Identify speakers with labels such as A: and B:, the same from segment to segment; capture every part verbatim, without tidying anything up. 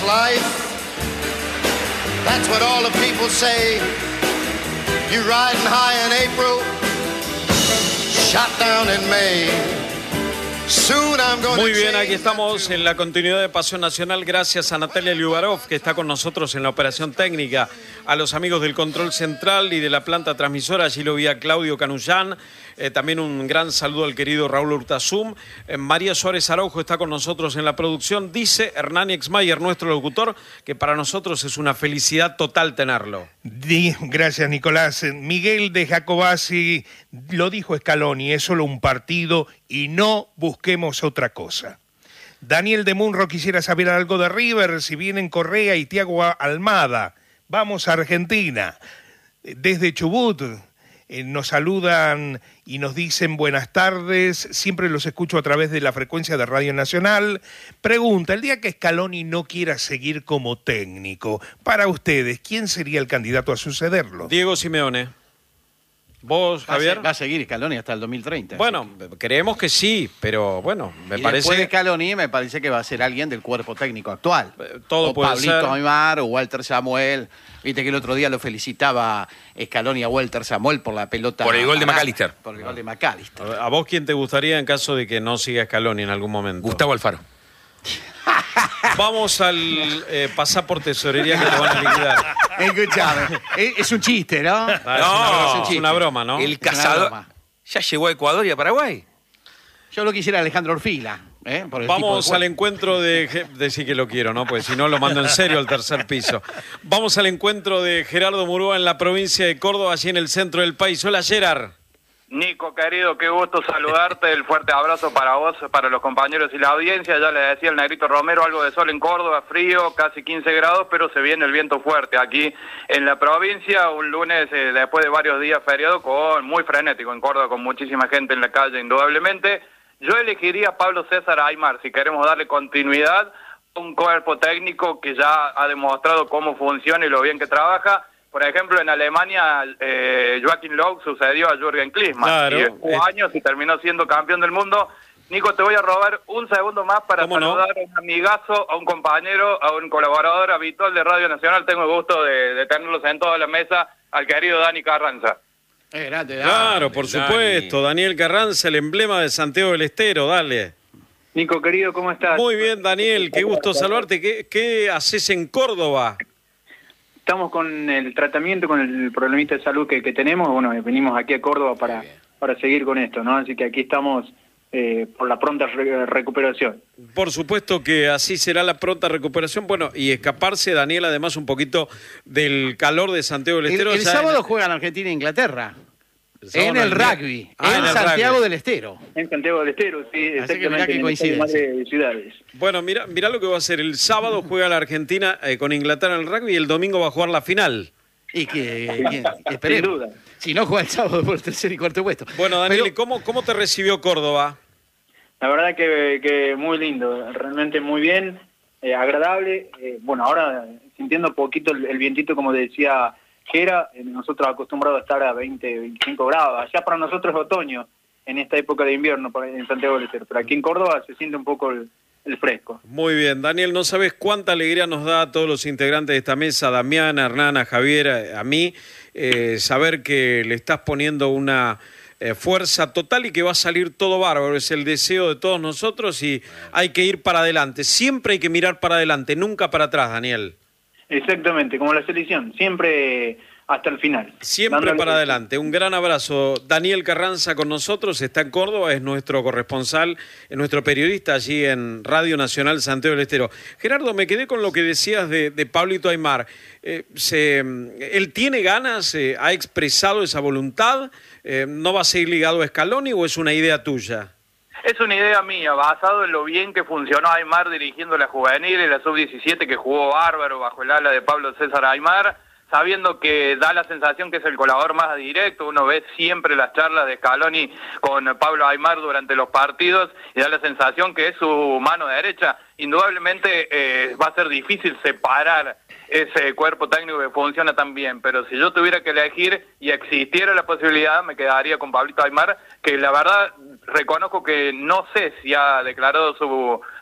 A: life. That's what all the people say. You riding high in April, shot down in May.
B: Muy bien, aquí estamos en la continuidad de Pasión Nacional. Gracias a Natalia Liubarov, que está con nosotros en la operación técnica, a los amigos del control central y de la planta transmisora. Allí lo vi a Claudio Canullán. Eh, también un gran saludo al querido Raúl Urtasum. Eh, María Suárez Araujo está con nosotros en la producción. Dice Hernán Exmayer, nuestro locutor, que para nosotros es una felicidad total tenerlo.
C: Di, gracias, Nicolás. Miguel de Jacobasi lo dijo Scaloni, es solo un partido y no busquemos otra cosa. Daniel de Munro quisiera saber algo de River, si vienen Correa y Thiago Almada. Vamos a Argentina. Desde Chubut eh, nos saludan y nos dicen buenas tardes, siempre los escucho a través de la frecuencia de Radio Nacional. Pregunta, el día que Scaloni no quiera seguir como técnico, para ustedes, ¿quién sería el candidato a sucederlo?
B: Diego Simeone. ¿Vos, Javier?
D: Va a, va a seguir Scaloni hasta el dos mil treinta.
B: Bueno, creemos que sí, pero bueno, me
D: y
B: parece...
D: después de Scaloni me parece que va a ser alguien del cuerpo técnico actual.
B: Todo
D: o
B: puede
D: Pablito
B: ser.
D: Aymar o Walter Samuel. Viste que el otro día lo felicitaba Scaloni a Walter Samuel por la pelota...
E: Por el gol de McAllister.
D: Por el gol de McAllister.
B: ¿A vos quién te gustaría en caso de que no siga Scaloni en algún momento?
E: Gustavo Alfaro.
B: Vamos al eh, pasar por tesorería que te van a liquidar.
D: Escuchame, es, es un chiste, ¿no?
B: Ah,
E: No,
B: es, una,
E: es
B: es
E: un
B: una broma, ¿no?
E: El cazador ya llegó a Ecuador y a Paraguay.
D: Yo lo quisiera Alejandro Orfila. ¿eh? Por el
B: Vamos
D: tipo de
B: al encuentro de... Decir que lo quiero, ¿no? Pues si no, lo mando en serio al tercer piso. Vamos al encuentro de Gerardo Murúa en la provincia de Córdoba, allí en el centro del país. Hola, Gerard.
F: Nico, querido, qué gusto saludarte, el fuerte abrazo para vos, para los compañeros y la audiencia. Ya le decía el Negrito Romero, algo de sol en Córdoba, frío, casi quince grados, pero se viene el viento fuerte aquí en la provincia, un lunes eh, después de varios días feriado, con muy frenético en Córdoba, con muchísima gente en la calle, indudablemente. Yo elegiría a Pablo César Aymar, si queremos darle continuidad, un cuerpo técnico que ya ha demostrado cómo funciona y lo bien que trabaja. Por ejemplo, en Alemania, eh, Joachim Löw sucedió a Jürgen Klinsmann.
B: Claro,
F: y jugó
B: es...
F: años y terminó siendo campeón del mundo. Nico, te voy a robar un segundo más para saludar no? a un amigazo, a un compañero, a un colaborador habitual de Radio Nacional. Tengo el gusto de, de tenerlo sentado a la mesa, al querido Dani Carranza.
D: Eh, grande,
B: claro,
D: dale,
B: por
D: Dani.
B: supuesto. Daniel Carranza, el emblema de Santiago del Estero. Dale.
F: Nico, querido, ¿cómo estás?
B: Muy bien, Daniel. Qué gusto saludarte. ¿Qué, qué haces en Córdoba?
G: Estamos con el tratamiento, con el problemita de salud que, que tenemos. Bueno, venimos aquí a Córdoba para, para seguir con esto, ¿no? Así que aquí estamos eh, por la pronta re recuperación.
B: Por supuesto que así será la pronta recuperación. Bueno, y escaparse, Daniel, además un poquito del calor de Santiago del Estero.
D: El, el sábado en... juegan Argentina e Inglaterra. En el rugby, ah, en, en el Santiago rugby. del Estero.
G: En Santiago del Estero, sí, exactamente.
D: Que coincidencia.
G: De ciudades.
B: Bueno, mira, mira lo que va a hacer. El sábado juega la Argentina eh, con Inglaterra en el rugby y el domingo va a jugar la final.
D: Y que, que sin duda. Si no juega el sábado por el tercer y cuarto puesto.
B: Bueno, Daniel,
D: Pero...
B: ¿cómo, ¿cómo te recibió Córdoba?
G: La verdad que, que muy lindo, realmente muy bien, eh, agradable. Eh, bueno, ahora sintiendo un poquito el, el vientito, como decía Gera, eh, nosotros acostumbrados a estar a veinte, veinticinco grados. Allá para nosotros es otoño, en esta época de invierno en Santiago del Estero. Pero aquí en Córdoba se siente un poco el, el fresco.
B: Muy bien, Daniel, no sabes cuánta alegría nos da a todos los integrantes de esta mesa, a Damián, a Hernán, a Javier, a, a mí, eh, saber que le estás poniendo una eh, fuerza total y que va a salir todo bárbaro. Es el deseo de todos nosotros y hay que ir para adelante. Siempre hay que mirar para adelante, nunca para atrás, Daniel.
G: Exactamente, como la selección, siempre hasta el final.
B: Siempre dándole... para adelante. Un gran abrazo. Daniel Carranza con nosotros, está en Córdoba, es nuestro corresponsal, es nuestro periodista allí en Radio Nacional Santiago del Estero. Gerardo, me quedé con lo que decías de, de Pablito Aymar. Eh, se, ¿Él tiene ganas, eh, ha expresado esa voluntad? Eh, ¿No va a seguir ligado a Scaloni o es una idea tuya?
F: Es una idea mía, basado en lo bien que funcionó Aymar dirigiendo la juvenil y la sub diecisiete, que jugó bárbaro bajo el ala de Pablo César Aymar, sabiendo que da la sensación que es el colaborador más directo. Uno ve siempre las charlas de Scaloni con Pablo Aymar durante los partidos y da la sensación que es su mano derecha. Indudablemente eh, va a ser difícil separar ese cuerpo técnico que funciona tan bien, pero si yo tuviera que elegir y existiera la posibilidad, me quedaría con Pablito Aymar, que la verdad reconozco que no sé si ha declarado su,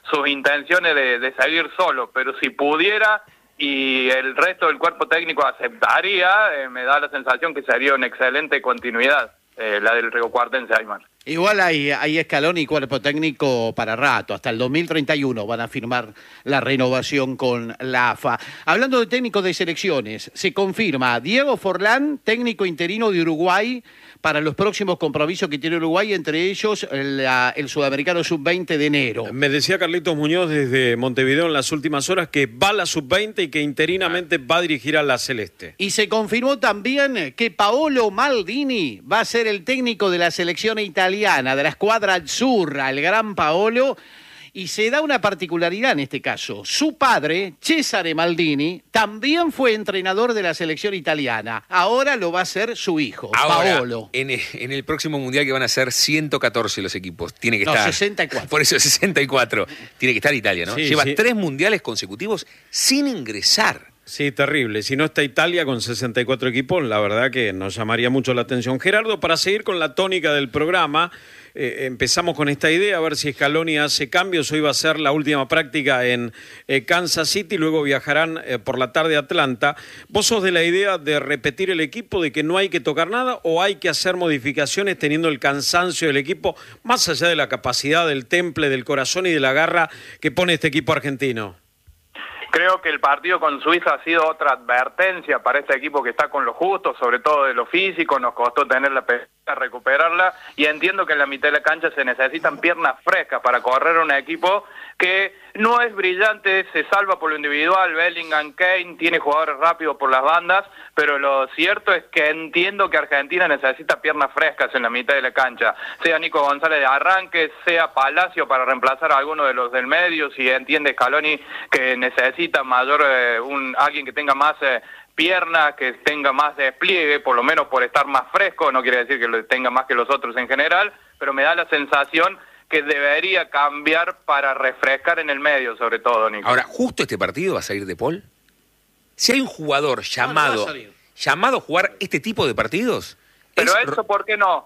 F: sus intenciones de, de seguir solo, pero si pudiera y el resto del cuerpo técnico aceptaría, eh, me da la sensación que sería una excelente continuidad, eh, la del riocuartense Aymar.
D: Igual hay, hay Scaloni y cuerpo técnico para rato, hasta el dos mil treinta y uno van a firmar la renovación con la A F A. Hablando de técnicos de selecciones, se confirma Diego Forlán, técnico interino de Uruguay, para los próximos compromisos que tiene Uruguay, entre ellos el, el sudamericano sub veinte de enero.
B: Me decía Carlitos Muñoz desde Montevideo en las últimas horas que va a la sub veinte y que interinamente va a dirigir a la Celeste.
D: Y se confirmó también que Paolo Maldini va a ser el técnico de la selección italiana, de la escuadra azzurra, el gran Paolo. Y se da una particularidad en este caso. Su padre, Cesare Maldini, también fue entrenador de la selección italiana. Ahora lo va a ser su hijo,
E: Ahora,
D: Paolo.
E: En el, en el próximo Mundial que van a ser ciento catorce los equipos. Tiene que
D: No,
E: estar.
D: sesenta y cuatro.
E: Por eso sesenta y cuatro. Tiene que estar Italia, ¿no?
B: Sí,
E: Lleva
B: sí.
E: tres mundiales consecutivos sin ingresar.
B: Sí, terrible. Si no está Italia con sesenta y cuatro equipos, la verdad que nos llamaría mucho la atención. Gerardo, para seguir con la tónica del programa, eh, empezamos con esta idea, a ver si Scaloni hace cambios. Hoy va a ser la última práctica en eh, Kansas City, luego viajarán eh, por la tarde a Atlanta. ¿Vos sos de la idea de repetir el equipo, de que no hay que tocar nada o hay que hacer modificaciones teniendo el cansancio del equipo, más allá de la capacidad del temple, del corazón y de la garra que pone este equipo argentino?
F: Creo que el partido con Suiza ha sido otra advertencia para este equipo que está con lo justo, sobre todo de lo físico, nos costó tener la pelota, recuperarla, y entiendo que en la mitad de la cancha se necesitan piernas frescas para correr un equipo que no es brillante, se salva por lo individual, Bellingham, Kane, tiene jugadores rápidos por las bandas, pero lo cierto es que entiendo que Argentina necesita piernas frescas en la mitad de la cancha, sea Nico González de arranque, sea Palacio para reemplazar a alguno de los del medio, si entiende Scaloni que necesita mayor, eh, un alguien que tenga más eh, piernas, que tenga más despliegue, por lo menos por estar más fresco, no quiere decir que lo tenga más que los otros en general, pero me da la sensación que debería cambiar para refrescar en el medio, sobre todo, Nico.
E: Ahora, justo este partido va a salir de Paul. Si hay un jugador llamado,
D: No, no va a salir.
E: llamado a jugar este tipo de partidos.
F: Pero
E: es-
F: eso, ¿por qué no?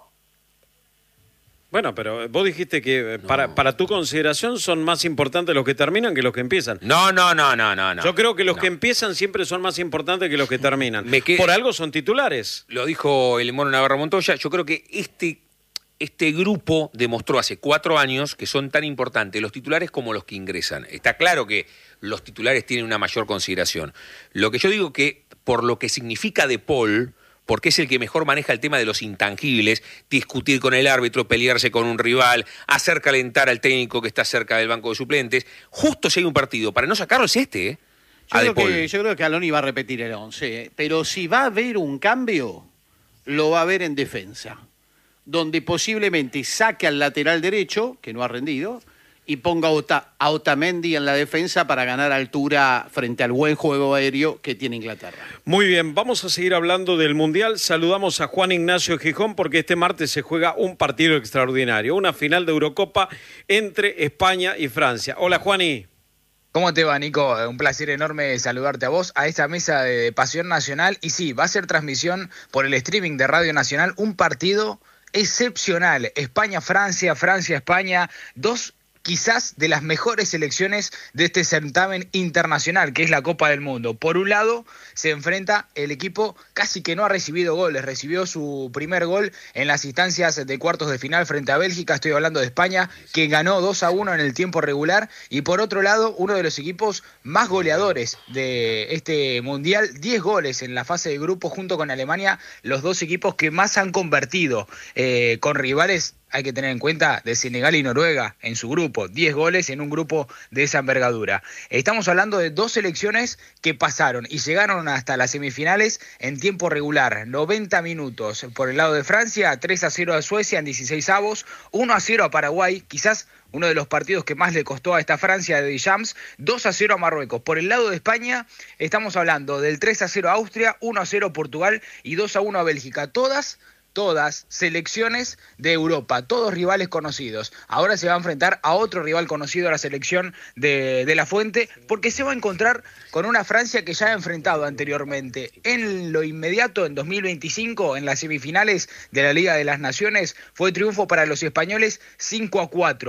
B: Bueno, pero vos dijiste que eh, para, para tu consideración son más importantes los que terminan que los que empiezan.
E: No, no, no, no, no. no.
B: Yo creo que los
E: No.
B: que empiezan siempre son más importantes que los que terminan.
E: Me qued-
B: Por algo son titulares.
E: Lo dijo el Mono Navarro Montoya. Yo creo que este, este grupo demostró hace cuatro años que son tan importantes los titulares como los que ingresan. Está claro que los titulares tienen una mayor consideración. Lo que yo digo que, por lo que significa De Paul, porque es el que mejor maneja el tema de los intangibles, discutir con el árbitro, pelearse con un rival, hacer calentar al técnico que está cerca del banco de suplentes, justo si hay un partido para no sacarlo es este, ¿eh?
D: Yo
E: A De
D: creo,
E: Paul.
D: que, yo creo que Scaloni va a repetir el once, ¿eh? Pero si va a haber un cambio, lo va a haber en defensa, donde posiblemente saque al lateral derecho, que no ha rendido, y ponga a, Ota- a Otamendi en la defensa para ganar altura frente al buen juego aéreo que tiene Inglaterra.
B: Muy bien, vamos a seguir hablando del Mundial. Saludamos a Juan Ignacio Gijón porque este martes se juega un partido extraordinario, una final de Eurocopa entre España y Francia. Hola, Juani.
H: ¿Cómo te va, Nico? Un placer enorme saludarte a vos, a esta mesa de Pasión Nacional. Y sí, va a ser transmisión por el streaming de Radio Nacional, un partido excepcional. España-Francia, Francia-España, dos quizás de las mejores selecciones de este certamen internacional, que es la Copa del Mundo. Por un lado, se enfrenta el equipo casi que no ha recibido goles, recibió su primer gol en las instancias de cuartos de final frente a Bélgica, estoy hablando de España, que ganó dos a uno en el tiempo regular, y por otro lado, uno de los equipos más goleadores de este Mundial, diez goles en la fase de grupo junto con Alemania, los dos equipos que más han convertido eh, con rivales, hay que tener en cuenta, de Senegal y Noruega en su grupo, diez goles en un grupo de esa envergadura. Estamos hablando de dos selecciones que pasaron y llegaron hasta las semifinales en tiempo regular, noventa minutos por el lado de Francia, tres a cero a Suecia en dieciséis avos, uno a cero a Paraguay, quizás uno de los partidos que más le costó a esta Francia de Deschamps, dos a cero a Marruecos. Por el lado de España estamos hablando del tres a cero a Austria, uno a cero a Portugal y dos a uno a Bélgica, todas Todas selecciones de Europa, todos rivales conocidos. Ahora se va a enfrentar a otro rival conocido, a la selección de, de La Fuente, porque se va a encontrar con una Francia que ya ha enfrentado anteriormente. En lo inmediato, en dos mil veinticinco, en las semifinales de la Liga de las Naciones, fue triunfo para los españoles cinco a cuatro.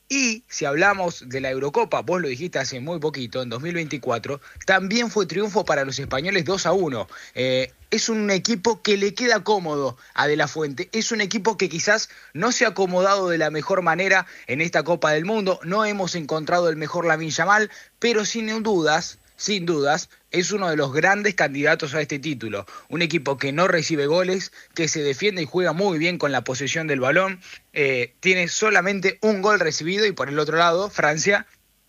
H: Y si hablamos de la Eurocopa, vos lo dijiste hace muy poquito, en dos mil veinticuatro, también fue triunfo para los españoles dos a uno. Eh, es un equipo que le queda cómodo a De La Fuente. Es un equipo que quizás no se ha acomodado de la mejor manera en esta Copa del Mundo. No hemos encontrado el mejor Lamine Yamal, pero sin dudas... Sin dudas, es uno de los grandes candidatos a este título. Un equipo que no recibe goles, que se defiende y juega muy bien con la posesión del balón. Eh, tiene solamente un gol recibido y por el otro lado, Francia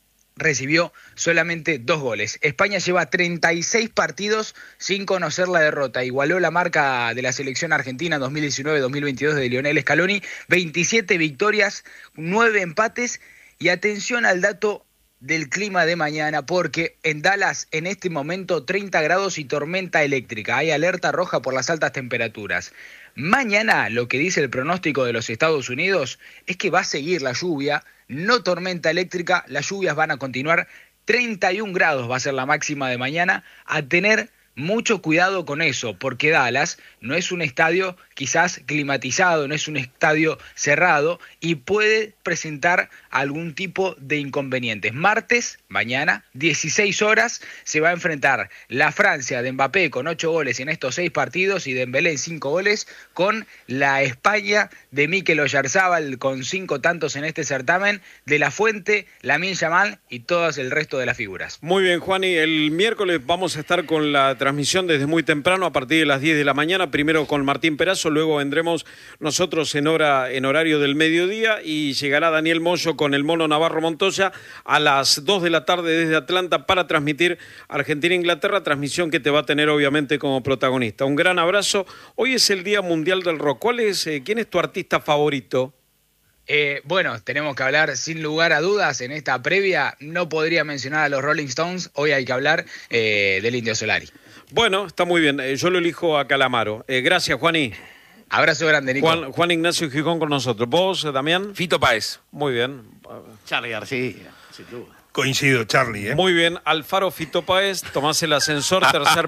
H: recibió solamente dos goles. España lleva treinta y seis partidos sin conocer la derrota. Igualó la marca de la selección argentina dos mil diecinueve dos mil veintidós de Lionel Scaloni. veintisiete victorias, nueve empates y atención al dato del clima de mañana, porque en Dallas en este momento treinta grados y tormenta eléctrica. Hay alerta roja por las altas temperaturas. Mañana lo que dice el pronóstico de los Estados Unidos es que va a seguir la lluvia, no tormenta eléctrica, las lluvias van a continuar. treinta y un grados va a ser la máxima de mañana. A tener mucho cuidado con eso, porque Dallas no es un estadio quizás climatizado, no es un estadio cerrado y puede presentar algún tipo de inconvenientes. Martes, mañana, dieciséis horas, se va a enfrentar la Francia de Mbappé con ocho goles en estos seis partidos y Dembélé en cinco goles con la España de Mikel Oyarzabal con cinco tantos en este certamen, De La Fuente, Lamine Yamal y todas el resto de las figuras.
B: Muy bien, Juani, el miércoles vamos a estar con la transmisión desde muy temprano a partir de las diez de la mañana, primero con Martín Perazo, luego vendremos nosotros en hora en horario del mediodía y llegará Daniel Moyo con el Mono Navarro Montoya a las dos de la tarde desde Atlanta para transmitir Argentina-Inglaterra, transmisión que te va a tener obviamente como protagonista. Un gran abrazo. Hoy es el Día Mundial del Rock. ¿Cuál es, eh, ¿Quién es tu artista favorito?
H: Eh, bueno, tenemos que hablar sin lugar a dudas en esta previa. No podría mencionar a los Rolling Stones. Hoy hay que hablar eh, del Indio Solari.
B: Bueno, está muy bien. Eh, yo lo elijo a Calamaro. Eh, gracias, Juaní.
H: Abrazo grande, Nico.
B: Juan, Juan Ignacio Gijón con nosotros. ¿Vos, Damián?
E: Fito Páez.
B: Muy bien.
D: Charly García, sin duda.
C: Coincido, Charlie, ¿eh?
B: Muy bien. Alfaro Fito Páez, tomás el ascensor, tercer